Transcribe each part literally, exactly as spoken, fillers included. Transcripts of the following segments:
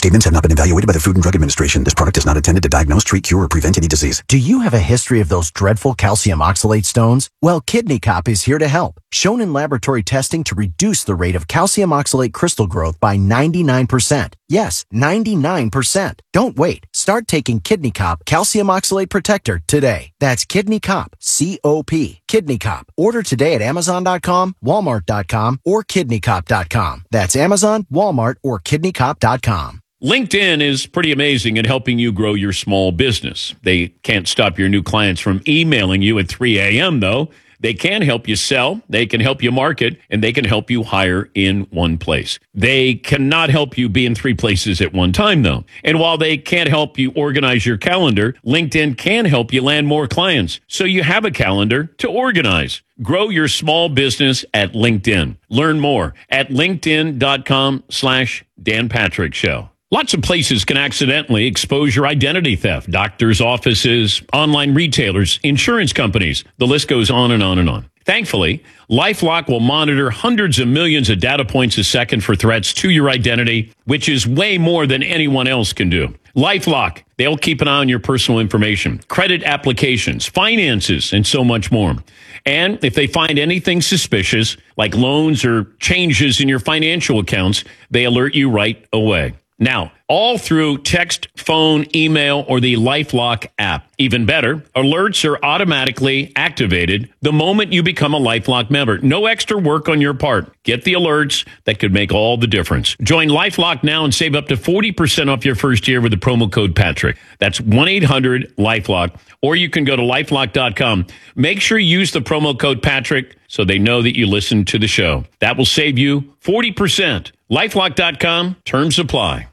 statements have not been evaluated by the Food and Drug Administration. This product is not intended to diagnose, treat, cure, or prevent any disease. Do you have a history of those dreadful calcium oxalate stones? Well, Kidney Cop is here to help. Shown in laboratory testing to reduce the rate of calcium oxalate crystal growth by ninety-nine percent. Yes, ninety-nine percent. Don't wait. Start taking Kidney Cop Calcium Oxalate Protector today. That's Kidney Cop, C O P, Kidney Cop. Order today at Amazon dot com, Walmart dot com, or Kidney Cop dot com. That's Amazon, Walmart, or Kidney Cop dot com. LinkedIn is pretty amazing at helping you grow your small business. They can't stop your new clients from emailing you at three a.m., though. They can help you sell, they can help you market, and they can help you hire in one place. They cannot help you be in three places at one time, though. And while they can't help you organize your calendar, LinkedIn can help you land more clients, so you have a calendar to organize. Grow your small business at LinkedIn. Learn more at linkedin.com slash Dan Patrick Show. Lots of places can accidentally expose your identity theft. Doctors' offices, online retailers, insurance companies. The list goes on and on and on. Thankfully, LifeLock will monitor hundreds of millions of data points a second for threats to your identity, which is way more than anyone else can do. LifeLock, they'll keep an eye on your personal information, credit applications, finances, and so much more. And if they find anything suspicious, like loans or changes in your financial accounts, they alert you right away. Now, all through text, phone, email, or the LifeLock app. Even better, alerts are automatically activated the moment you become a LifeLock member. No extra work on your part. Get the alerts that could make all the difference. Join LifeLock now and save up to forty percent off your first year with the promo code Patrick. That's one eight hundred LifeLock, or you can go to lifelock dot com. Make sure you use the promo code Patrick so they know that you listen to the show. That will save you forty percent. lifelock dot com, terms apply.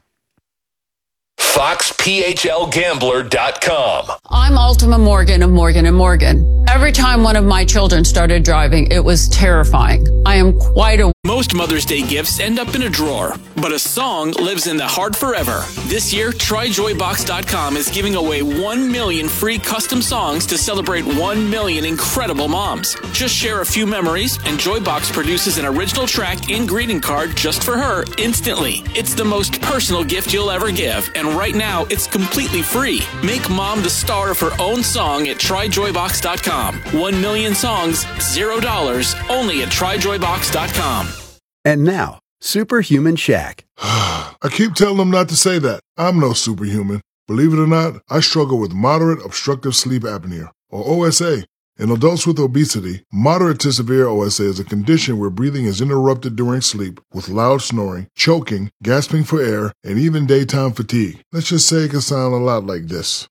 Fox P H L Gambler dot com. I'm Ultima Morgan of Morgan and Morgan. Every time one of my children started driving, it was terrifying. I am quite a... Most Mother's Day gifts end up in a drawer, but a song lives in the heart forever. This year, try joy box dot com is giving away one million free custom songs to celebrate one million incredible moms. Just share a few memories, and Joybox produces an original track and greeting card just for her instantly. It's the most personal gift you'll ever give, and right now, it's completely free. Make mom the star of her own song at try joy box dot com. One million songs, zero dollars, only at try joy box dot com. And now, Superhuman Shaq. I keep telling them not to say that. I'm no superhuman. Believe it or not, I struggle with moderate obstructive sleep apnea, or O S A. In adults with obesity, moderate to severe O S A is a condition where breathing is interrupted during sleep with loud snoring, choking, gasping for air, and even daytime fatigue. Let's just say it can sound a lot like this.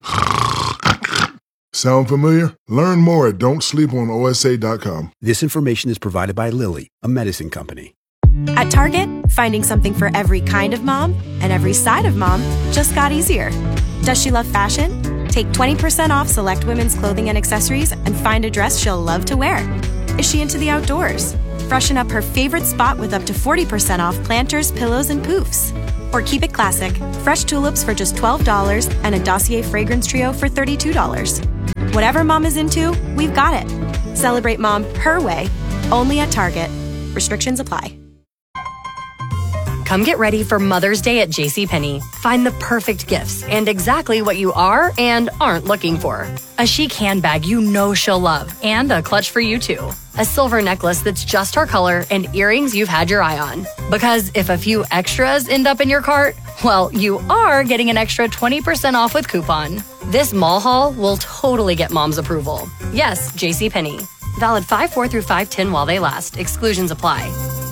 Sound familiar? Learn more at don't sleep on O S A dot com. This information is provided by Lilly, a medicine company. At Target, finding something for every kind of mom and every side of mom just got easier. Does she love fashion? Take twenty percent off select women's clothing and accessories and find a dress she'll love to wear. Is she into the outdoors? Freshen up her favorite spot with up to forty percent off planters, pillows, and poofs. Or keep it classic, fresh tulips for just twelve dollars and a Dossier fragrance trio for thirty-two dollars. Whatever mom is into, we've got it. Celebrate mom her way, only at Target. Restrictions apply. Come get ready for Mother's Day at JCPenney. Find the perfect gifts and exactly what you are and aren't looking for. A chic handbag you know she'll love, and a clutch for you too. A silver necklace that's just her color, and earrings you've had your eye on. Because if a few extras end up in your cart, well, you are getting an extra twenty percent off with coupon. This mall haul will totally get mom's approval. Yes, JCPenney. Valid five four through five ten while they last. Exclusions apply.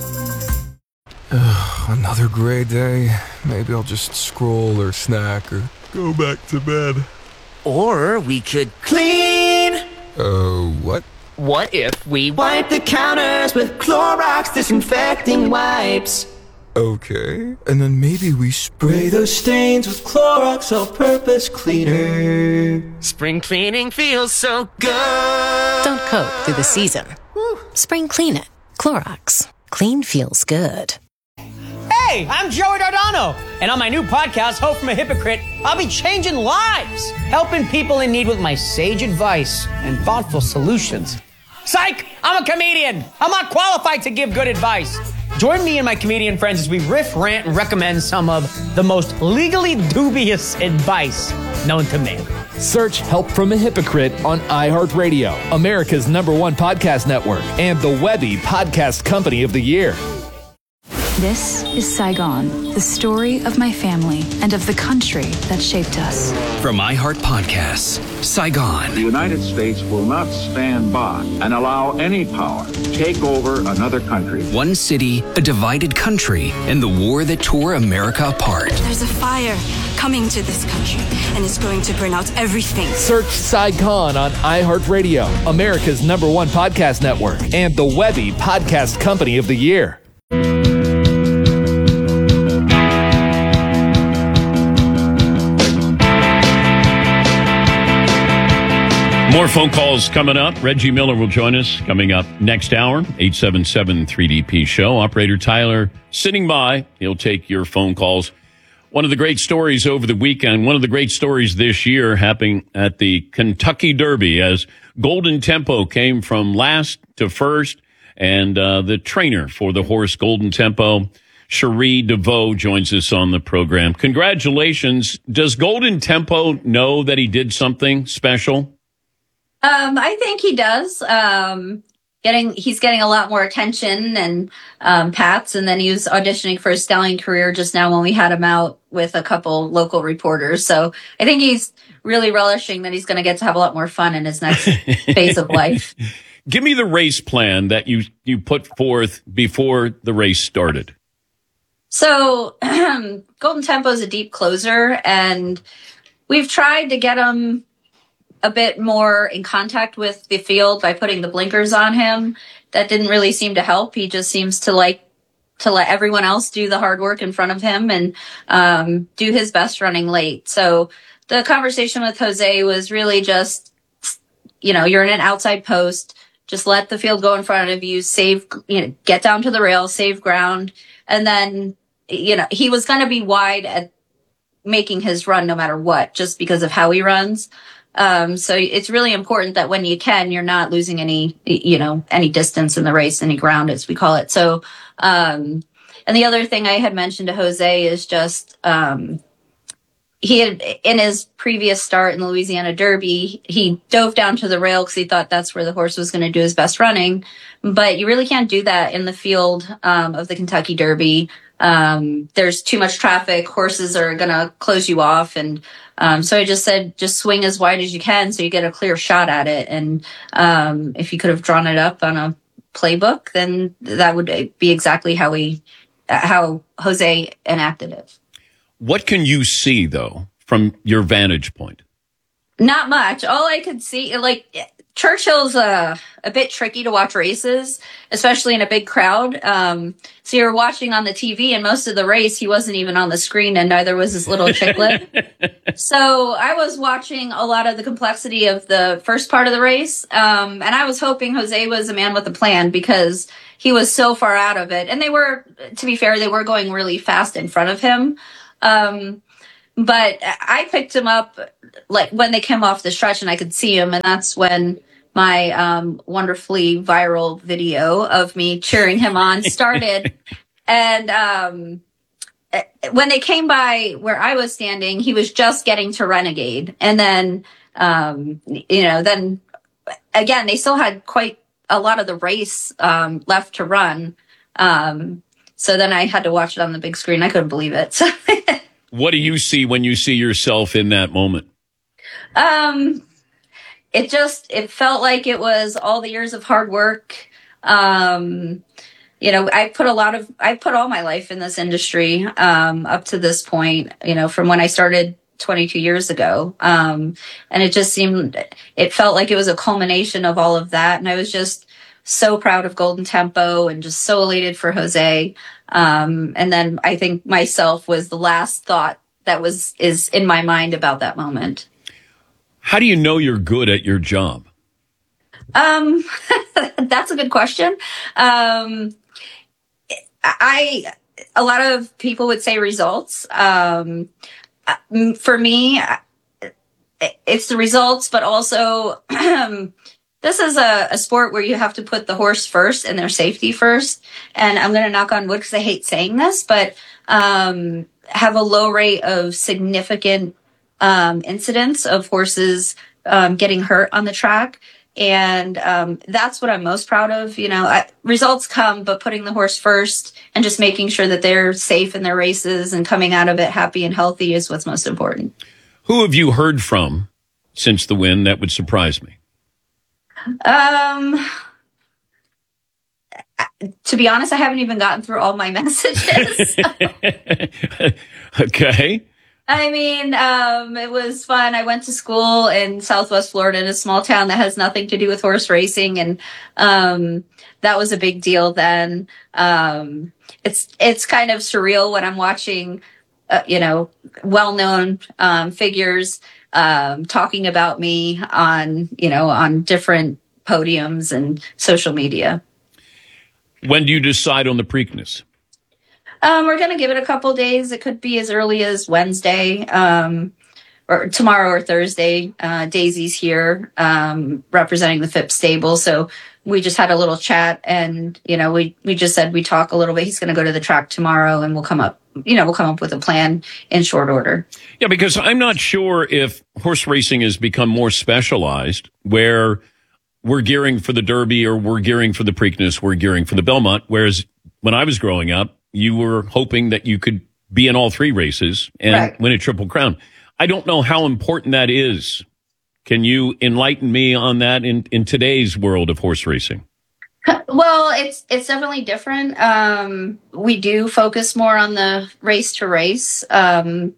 Ugh, another gray day. Maybe I'll just scroll or snack or go back to bed. Or we could clean. Uh, what? What if we wipe the counters with Clorox disinfecting wipes? Okay. And then maybe we spray those stains with Clorox all-purpose cleaner. Spring cleaning feels so good. Don't coat through the season. Woo. Spring clean it. Clorox. Clean feels good. Hey, I'm Joey Dardano, and on my new podcast, Hope from a Hypocrite, I'll be changing lives, helping people in need with my sage advice and thoughtful solutions. Psych! I'm a comedian. I'm not qualified to give good advice. Join me and my comedian friends as we riff, rant, and recommend some of the most legally dubious advice known to man. Search Help from a Hypocrite on iHeartRadio, America's number one podcast network, and the Webby Podcast Company of the Year. This is Saigon, the story of my family and of the country that shaped us. From iHeart Podcasts, Saigon. The United States will not stand by and allow any power to take over another country. One city, a divided country, and the war that tore America apart. There's a fire coming to this country, and it's going to burn out everything. Search Saigon on iHeartRadio, America's number one podcast network, and the Webby Podcast Company of the Year. More phone calls coming up. Reggie Miller will join us coming up next hour, eight seven seven three D P show. Operator Tyler sitting by. He'll take your phone calls. One of the great stories over the weekend, one of the great stories this year happening at the Kentucky Derby as Golden Tempo came from last to first, and uh, the trainer for the horse Golden Tempo, Cherie DeVoe, joins us on the program. Congratulations. Does Golden Tempo know that he did something special? Um, I think he does. Um, getting he's getting a lot more attention and um, pats, and then he was auditioning for a stallion career just now when we had him out with a couple local reporters. So I think he's really relishing that he's going to get to have a lot more fun in his next phase of life. Give me the race plan that you you put forth before the race started. So Golden Tempo is a deep closer, and we've tried to get him a bit more in contact with the field by putting the blinkers on him. That didn't really seem to help. He just seems to like to let everyone else do the hard work in front of him and um, do his best running late. So the conversation with Jose was really just, you know, you're in an outside post. Just let the field go in front of you, save, you know, get down to the rail, save ground. And then, you know, he was going to be wide at making his run no matter what, just because of how he runs. Um, so it's really important that when you can, you're not losing any, you know, any distance in the race, any ground as we call it. So, um, and the other thing I had mentioned to Jose is just, um, he had, in his previous start in the Louisiana Derby, he dove down to the rail because he thought that's where the horse was going to do his best running. But you really can't do that in the field, um, of the Kentucky Derby. Um, there's too much traffic. Horses are going to close you off. And, um, so I just said, just swing as wide as you can so you get a clear shot at it. And, um, if you could have drawn it up on a playbook, then that would be exactly how we, how Jose enacted it. What can you see though, from your vantage point? Not much. All I could see, like, Churchill's uh, a bit tricky to watch races, especially in a big crowd. Um, so you're watching on the T V, and most of the race, he wasn't even on the screen, and neither was his little chicklet. So I was watching a lot of the complexity of the first part of the race, um, and I was hoping Jose was a man with a plan because he was so far out of it. And they were, to be fair, they were going really fast in front of him. Um, but I picked him up like when they came off the stretch and I could see him. And that's when my, um, wonderfully viral video of me cheering him on started. And, um, when they came by where I was standing, he was just getting to Renegade. And then, um, you know, then again, they still had quite a lot of the race, um, left to run. Um, so then I had to watch it on the big screen. I couldn't believe it. So what do you see when you see yourself in that moment? Um, it just, it felt like it was all the years of hard work. Um, you know, I put a lot of, I put all my life in this industry, um, up to this point, you know, from when I started twenty-two years ago. Um, and it just seemed, it felt like it was a culmination of all of that. And I was just so proud of Golden Tempo and just so elated for Jose. Um, and then I think myself was the last thought that was, is in my mind about that moment. How do you know you're good at your job? Um, that's a good question. Um, I, a lot of people would say results. Um, for me, it's the results, but also, this is a, a sport where you have to put the horse first and their safety first. And I'm going to knock on wood because I hate saying this, but um, have a low rate of significant um, incidents of horses um, getting hurt on the track. And um, that's what I'm most proud of. You know, I, results come, but putting the horse first and just making sure that they're safe in their races and coming out of it happy and healthy is what's most important. Who have you heard from since the win that would surprise me? Um, to be honest, I haven't even gotten through all my messages. Okay. I mean, um, it was fun. I went to school in Southwest Florida in a small town that has nothing to do with horse racing. And, um, that was a big deal then. Um, it's, it's kind of surreal when I'm watching, uh, you know, well-known, um, figures, um, talking about me on, you know, on different podiums and social media. When do you decide on the Preakness? Um, we're going to give it a couple days. It could be as early as Wednesday, um, or tomorrow or Thursday. Uh, Daisy's here, um, representing the Phipps stable. So we just had a little chat and, you know, we, we just said we talk a little bit. He's going to go to the track tomorrow and we'll come up, you know, we'll come up with a plan in short order. Yeah, because I'm not sure if horse racing has become more specialized where we're gearing for the Derby or we're gearing for the Preakness, we're gearing for the Belmont. Whereas when I was growing up, you were hoping that you could be in all three races and right. win a Triple Crown. I don't know how important that is. Can you enlighten me on that in, in today's world of horse racing? Well, it's it's definitely different. Um, we do focus more on the race to race um,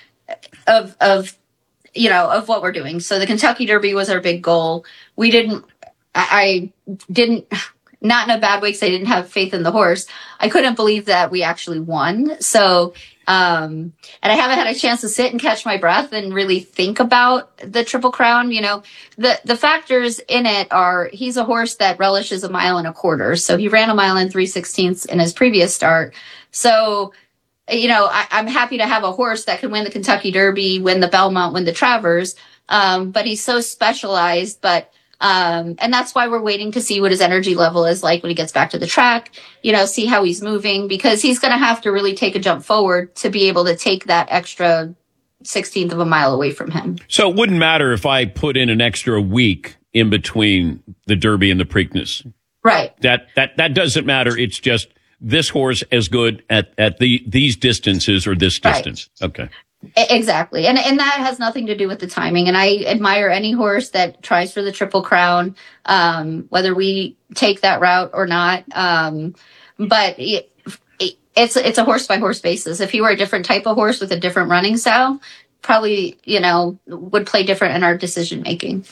of of you know of what we're doing. So the Kentucky Derby was our big goal. We didn't. I, I didn't. Not in a bad way because I didn't have faith in the horse. I couldn't believe that we actually won. So, um, and I haven't had a chance to sit and catch my breath and really think about the Triple Crown. You know, the, the factors in it are he's a horse that relishes a mile and a quarter. So he ran a mile and three sixteenths in his previous start. So, you know, I, I'm happy to have a horse that can win the Kentucky Derby, win the Belmont, win the Travers. Um, but he's so specialized, but Um, and that's why we're waiting to see what his energy level is like when he gets back to the track, you know, see how he's moving, because he's going to have to really take a jump forward to be able to take that extra sixteenth of a mile away from him. So it wouldn't matter if I put in an extra week in between the Derby and the Preakness. Right. That, that, that doesn't matter. It's just this horse as good at, at the, these distances or this distance. Right. Okay. Exactly. And and that has nothing to do with the timing. And I admire any horse that tries for the Triple Crown, um, whether we take that route or not. Um, but it, it, it's it's a horse by horse basis. If he were a different type of horse with a different running style, probably, you know, would play different in our decision making.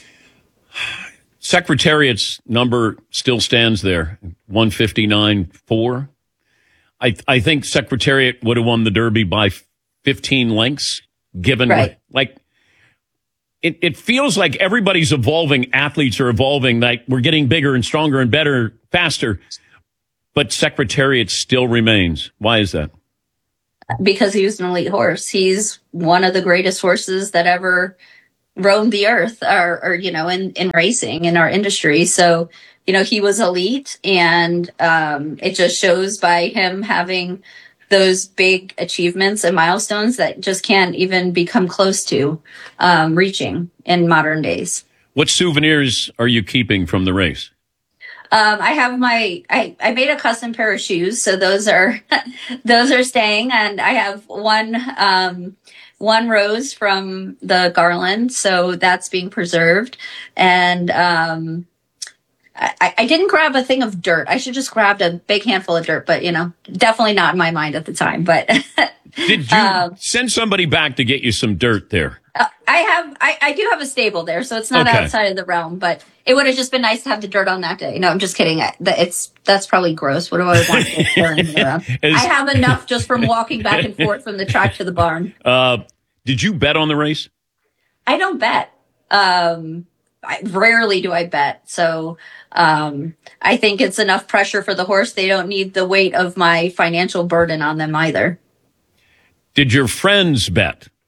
Secretariat's number still stands there, one fifty-nine four. I I think Secretariat would have won the Derby by fifteen lengths, given right. like it, it feels like everybody's evolving. Athletes are evolving. Like we're getting bigger and stronger and better, faster. But Secretariat still remains. Why is that? Because he was an elite horse. He's one of the greatest horses that ever roamed the earth, or, or you know, in, in racing in our industry. So, you know, he was elite, and um, it just shows by him having those big achievements and milestones that just can't even become close to um, reaching in modern days. What souvenirs are you keeping from the race? Um, I have my, I, I made a custom pair of shoes. So those are, those are staying. And I have one, um, one rose from the garland. So that's being preserved. And, um, I, I didn't grab a thing of dirt. I should just grabbed a big handful of dirt, but you know, definitely not in my mind at the time. But did you um, send somebody back to get you some dirt there? Uh, I have, I, I do have a stable there, so it's not okay. outside of the realm. But it would have just been nice to have the dirt on that day. No, I'm just kidding. It's that's probably gross. What do I want to burn around? I have enough just from walking back and forth from the track to the barn. Uh, did you bet on the race? I don't bet. Um, I, rarely do I bet. So um, I think it's enough pressure for the horse. They don't need the weight of my financial burden on them either. Did your friends bet?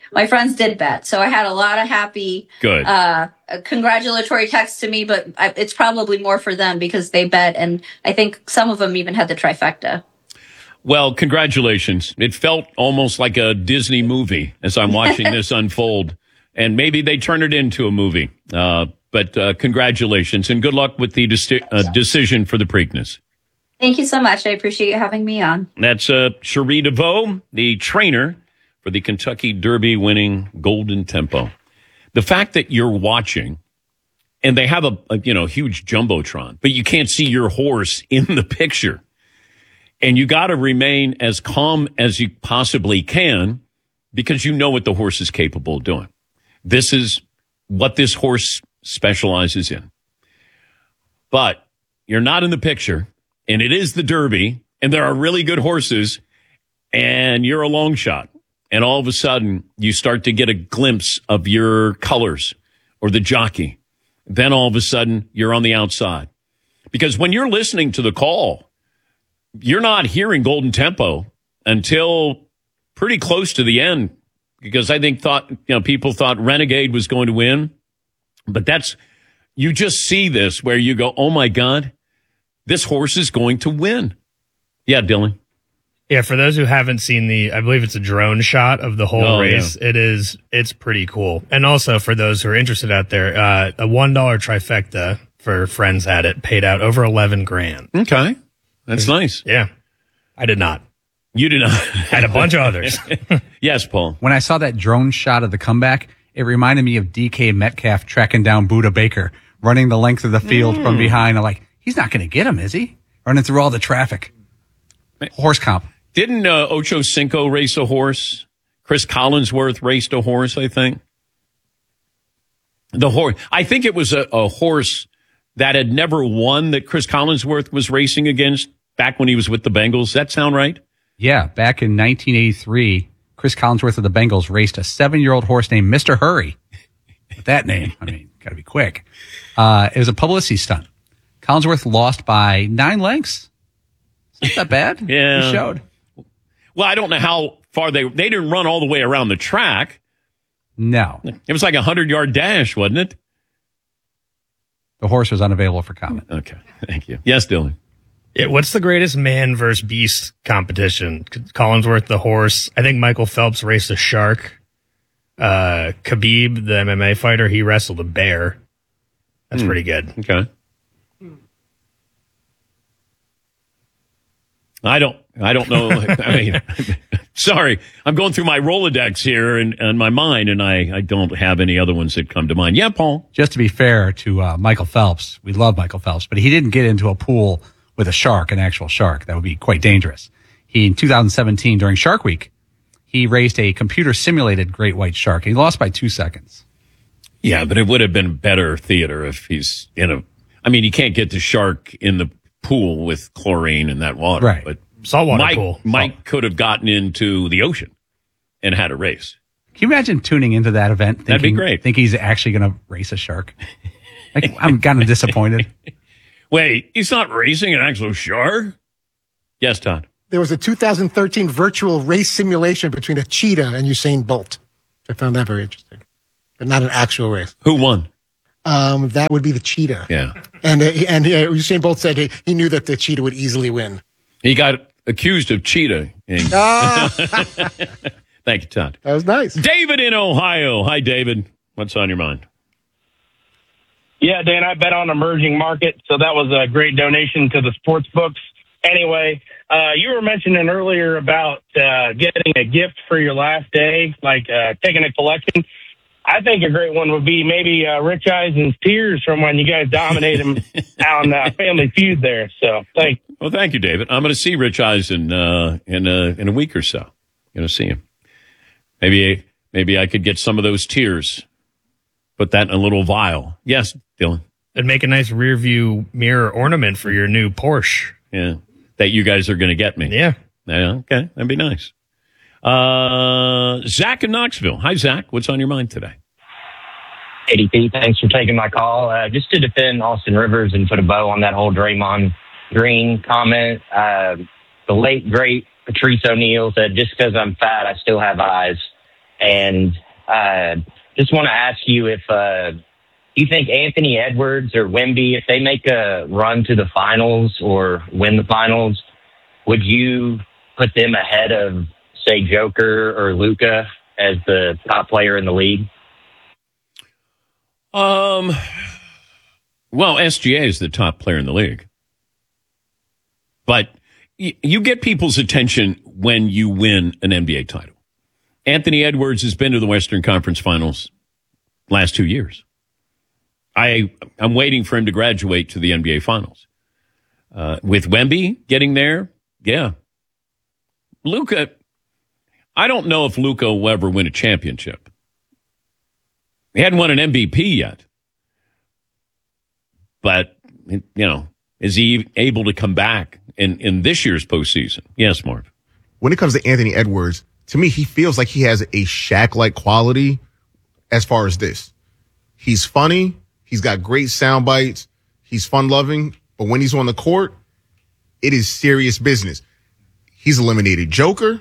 my friends did bet. So I had a lot of happy, Good. uh, congratulatory texts to me, but I, it's probably more for them because they bet. And I think some of them even had the trifecta. Well, congratulations. It felt almost like a Disney movie as I'm watching this unfold. And maybe they turn it into a movie. Uh, but uh, congratulations and good luck with the deci- uh, decision for the Preakness. Thank you so much. I appreciate you having me on. That's uh, Cherie DeVoe, the trainer for the Kentucky Derby winning Golden Tempo. The fact that you're watching and they have a, a you know huge jumbotron, but you can't see your horse in the picture. And you got to remain as calm as you possibly can because you know what the horse is capable of doing. This is what this horse specializes in. But you're not in the picture, and it is the Derby, and there are really good horses, and you're a long shot. And all of a sudden, you start to get a glimpse of your colors or the jockey. Then all of a sudden, you're on the outside. Because when you're listening to the call, you're not hearing Golden Tempo until pretty close to the end. Because I think thought, you know, people thought Renegade was going to win. But that's, you just see this where you go, oh my God, this horse is going to win. Yeah, Dylan. Yeah, for those who haven't seen the, I believe it's a drone shot of the whole Oh, race. yeah. It is, it's pretty cool. And also for those who are interested out there, uh, a one dollar trifecta for friends had it, paid out over eleven grand. Okay. That's nice. Yeah. I did not. You did not. Had a bunch of others. Yes, Paul. When I saw that drone shot of the comeback, it reminded me of D K Metcalf tracking down Buda Baker, running the length of the field Mm. from behind. I'm like, he's not going to get him, is he? Running through all the traffic. Horse comp. Didn't uh, Ocho Cinco race a horse? Chris Collinsworth raced a horse, I think. The horse, I think it was a, a horse that had never won that Chris Collinsworth was racing against back when he was with the Bengals. Does that sound right? Yeah, back in nineteen eighty-three, Chris Collinsworth of the Bengals raced a seven-year-old horse named Mister Hurry. With that name, I mean, got to be quick. Uh, it was a publicity stunt. Collinsworth lost by nine lengths. It's not that bad. Yeah. He showed. Well, I don't know how far they they didn't run all the way around the track. No. It was like a hundred-yard dash, wasn't it? The horse was unavailable for comment. Okay. Thank you. Yes, Dylan. Yeah, what's the greatest man versus beast competition? Collinsworth, the horse. I think Michael Phelps raced a shark. Uh, Khabib, the M M A fighter, he wrestled a bear. That's Hmm. pretty good. Okay. I don't, I don't know. I mean, sorry, I'm going through my Rolodex here and, and my mind, and I, I don't have any other ones that come to mind. Yeah, Paul. Just to be fair to uh, Michael Phelps, we love Michael Phelps, but he didn't get into a pool with a shark, an actual shark. That would be quite dangerous. He, in two thousand seventeen, during Shark Week, he raced a computer-simulated great white shark. He lost by two seconds. Yeah, but it would have been better theater if he's in a, I mean, you can't get the shark in the pool with chlorine and that water. Right. But Saltwater Mike, pool. Mike could have gotten into the ocean and had a race. Can you imagine tuning into that event? Thinking, That'd be great. Think he's actually going to race a shark? Like, I'm kind of disappointed. Wait, he's not racing an actual shark? Yes, Todd. There was a two thousand thirteen virtual race simulation between a cheetah and Usain Bolt. I found that very interesting, but not an actual race. Who won? Um, that would be the cheetah. Yeah. And uh, he- and uh, Usain Bolt said he, he knew that the cheetah would easily win. He got accused of cheating. Ah. Thank you, Todd. That was nice. David in Ohio. Hi, David. What's on your mind? Yeah, Dan, I bet on emerging market, so that was a great donation to the sports books. Anyway, uh, you were mentioning earlier about uh, getting a gift for your last day, like uh, taking a collection. I think a great one would be maybe uh, Rich Eisen's Tears from when you guys dominated him on uh, Family Feud there. So, thank you. Well, thank you, David. I'm going to see Rich Eisen uh, in a in a week or so. Going to see him. Maybe maybe I could get some of those tears. Put that in a little vial. Yes, Dylan. And make a nice rear view mirror ornament for your new Porsche. Yeah, that you guys are going to get me. Yeah. Yeah. Okay, that'd be nice. Uh, Zach in Knoxville. Hi, Zach. What's on your mind today? A D P, thanks for taking my call. Uh, just to defend Austin Rivers and put a bow on that whole Draymond Green comment. Uh, the late, great Patrice O'Neal said, just because I'm fat, I still have eyes. And uh, just want to ask you if uh, you think Anthony Edwards or Wemby, if they make a run to the finals or win the finals, would you put them ahead of, say, Joker or Luka as the top player in the league? Um, well, S G A is the top player in the league. But y- you get people's attention when you win an N B A title. Anthony Edwards has been to the Western Conference Finals last two years. I, I'm waiting for him to graduate to the N B A Finals. Uh, with Wemby getting there, yeah. Luka, I don't know if Luka will ever win a championship. He hadn't won an M V P yet. But, you know, is he able to come back in, in this year's postseason? Yes, Marv. When it comes to Anthony Edwards, to me, he feels like he has a Shaq-like quality as far as this. He's funny. He's got great sound bites. He's fun-loving. But when he's on the court, it is serious business. He's eliminated Joker,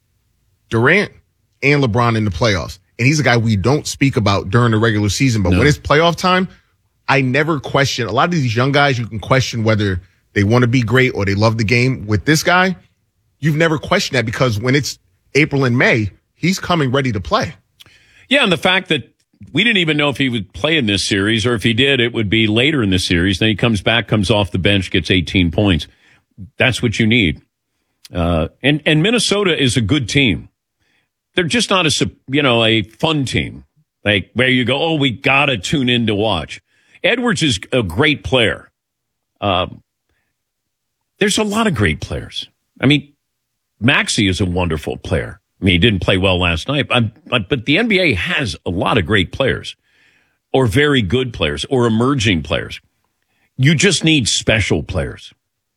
Durant, and LeBron in the playoffs. And he's a guy we don't speak about during the regular season. But no. when it's playoff time, I never question. A lot of these young guys, you can question whether they want to be great or they love the game. With this guy, you've never questioned that because when it's April and May, he's coming ready to play. Yeah, and the fact that we didn't even know if he would play in this series, or if he did, it would be later in the series. Then he comes back, comes off the bench, gets eighteen points. That's what you need. Uh, and, and Minnesota is a good team. They're just not a, you know, a fun team. Like where you go, oh, we got to tune in to watch. Edwards is a great player. Um, there's a lot of great players. I mean, Maxey is a wonderful player. I mean, he didn't play well last night, but, but the N B A has a lot of great players, or very good players, or emerging players. You just need special players.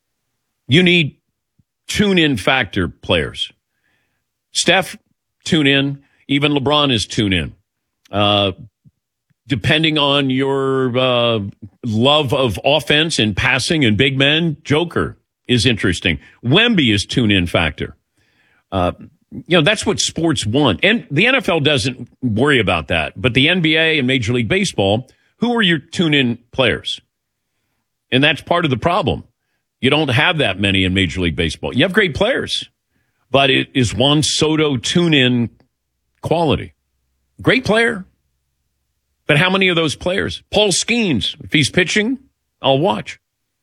You need tune-in factor players. Steph, tune in. Even LeBron is tune in. Uh, depending on your uh, love of offense and passing and big men, Joker is interesting. Wemby is tune-in factor. Uh, you know, that's what sports want. And the N F L doesn't worry about that. But the N B A and Major League Baseball, who are your tune-in players? And that's part of the problem. You don't have that many in Major League Baseball. You have great players. But it is Juan Soto tune-in quality. Great player. But how many of those players? Paul Skeens, if he's pitching, I'll watch.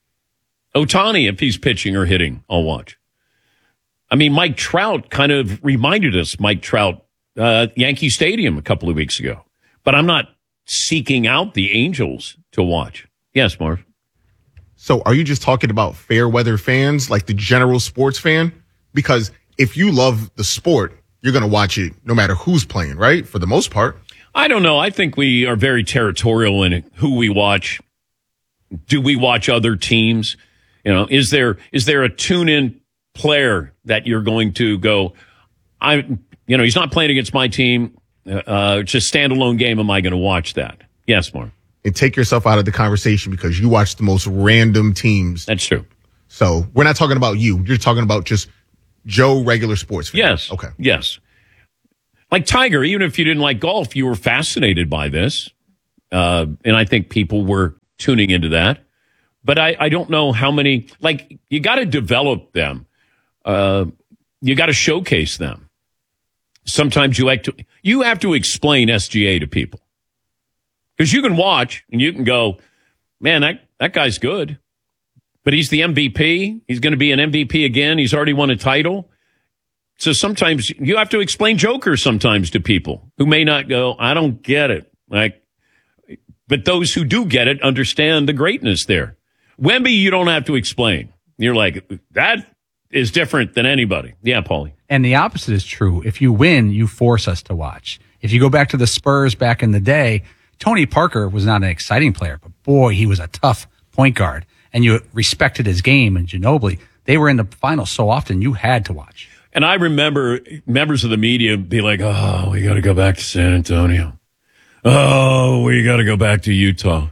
Ohtani, if he's pitching or hitting, I'll watch. I mean, Mike Trout kind of reminded us, Mike Trout, uh, Yankee Stadium a couple of weeks ago. But I'm not seeking out the Angels to watch. Yes, Marv. So are you just talking about fair weather fans, like the general sports fan? Because if you love the sport, you're going to watch it no matter who's playing, right? For the most part. I don't know. I think we are very territorial in who we watch. Do we watch other teams? You know, is there is there a tune-in player that you're going to go, I, you know, he's not playing against my team. Uh, it's a standalone game. Am I going to watch that? Yes, Mark. And take yourself out of the conversation because you watch the most random teams. That's true. So we're not talking about you. You're talking about just Joe, regular sports fan. Yes. Okay. Yes. Like Tiger, even if you didn't like golf, you were fascinated by this. Uh, and I think people were tuning into that. But I, I don't know how many, like, you got to develop them. Uh, you got to showcase them. Sometimes you like to, you have to explain S G A to people. Because you can watch and you can go, man, that, that guy's good. But he's the M V P. He's going to be an M V P again. He's already won a title. So sometimes you have to explain Joker sometimes to people who may not go, I don't get it. Like, but those who do get it understand the greatness there. Wemby, you don't have to explain. You're like, that is different than anybody. Yeah, Paulie. And the opposite is true. If you win, you force us to watch. If you go back to the Spurs back in the day, Tony Parker was not an exciting player, but boy, he was a tough point guard. And you respected his game. And Ginobili, they were in the finals so often you had to watch. And I remember members of the media be like, oh, we got to go back to San Antonio. Oh, we got to go back to Utah.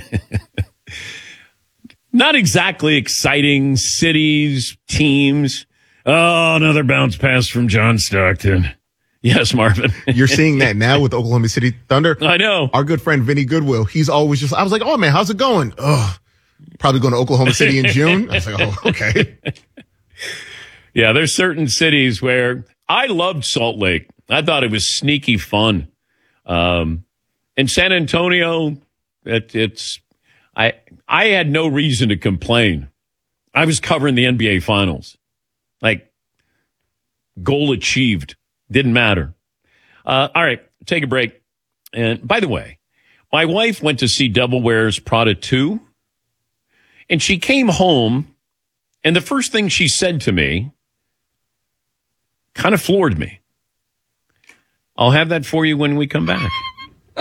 Not exactly exciting cities, teams. Oh, another bounce pass from John Stockton. Yes, Marvin. You're seeing that now with Oklahoma City Thunder. I know. Our good friend Vinny Goodwill, he's always just, I was like, oh man, how's it going? Oh, probably going to Oklahoma City in June. I was like, oh, okay. Yeah, there's certain cities where I loved Salt Lake. I thought it was sneaky fun. Um, in San Antonio, it, it's, I, I had no reason to complain. I was covering the N B A Finals. Like, goal achieved. Didn't matter. Uh, all right, take a break. And by the way, my wife went to see Devil Wears Prada two, and she came home, and the first thing she said to me kind of floored me. I'll have that for you when we come back.